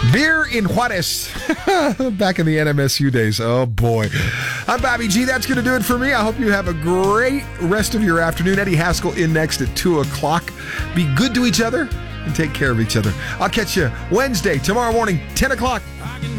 Beer in Juarez. Back in the NMSU days. Oh, boy. I'm Bobby G. That's going to do it for me. I hope you have a great rest of your afternoon. Eddie Haskell in next at 2 o'clock. Be good to each other and take care of each other. I'll catch you Wednesday, tomorrow morning, 10 o'clock.